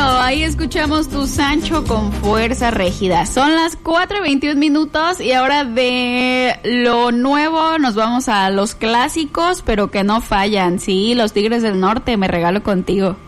Ahí escuchamos tu Sancho con Fuerza Régida. Son las 4:21 y ahora de lo nuevo nos vamos a los clásicos, pero que no fallan. Sí, los Tigres del Norte, Me Regalo Contigo.